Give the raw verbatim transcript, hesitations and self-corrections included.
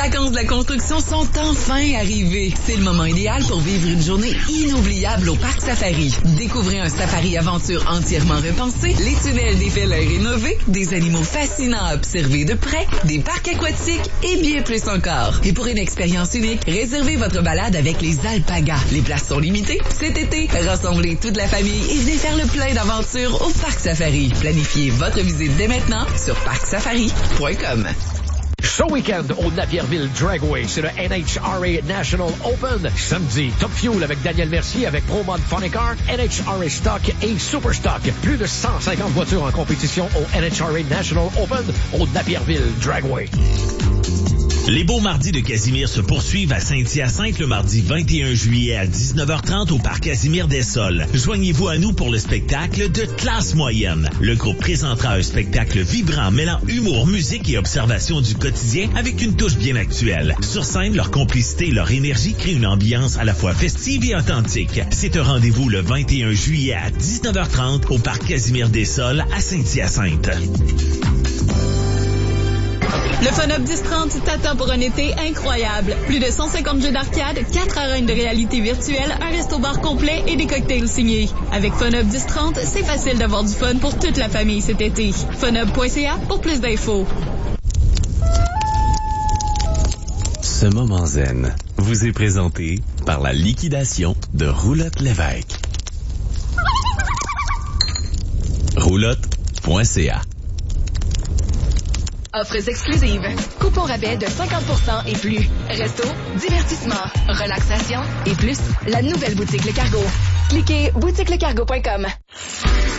vacances de la construction sont enfin arrivées. C'est le moment idéal pour vivre une journée inoubliable au Parc Safari. Découvrez un safari aventure entièrement repensé, les tunnels des félins rénovés, des animaux fascinants à observer de près, des parcs aquatiques et bien plus encore. Et pour une expérience unique, réservez votre balade avec les alpagas. Les places sont limitées. Cet été, rassemblez toute la famille et venez faire le plein d'aventures au Parc Safari. Planifiez votre visite dès maintenant sur parc safari point com. Ce week-end au Napierville Dragway, c'est le N H R A National Open. Samedi, Top Fuel avec Daniel Mercier avec ProMod Funny Car, N H R A Stock et Super Stock. Plus de cent cinquante voitures en compétition au N H R A National Open au Napierville Dragway. Les beaux mardis de Casimir se poursuivent à Saint-Hyacinthe le mardi vingt et un juillet à dix-neuf heures trente au parc Casimir des Sols. Joignez-vous à nous pour le spectacle de classe moyenne. Le groupe présentera un spectacle vibrant mêlant humour, musique et observation du quotidien avec une touche bien actuelle. Sur scène, leur complicité et leur énergie créent une ambiance à la fois festive et authentique. C'est un rendez-vous le vingt et un juillet à dix-neuf heures trente au parc Casimir des Sols à Saint-Hyacinthe. Le FunUp dix trente t'attend pour un été incroyable. Plus de cent cinquante jeux d'arcade, quatre arènes de réalité virtuelle, un resto-bar complet et des cocktails signés. Avec FunUp dix trente, c'est facile d'avoir du fun pour toute la famille cet été. funup point c a pour plus d'infos. Ce moment zen vous est présenté par la liquidation de Roulotte Lévesque. roulotte point c a. Offres exclusives. Coupon rabais de cinquante pour cent et plus. Resto, divertissement, relaxation et plus. La nouvelle boutique Le Cargo. Cliquez boutique le cargo point com.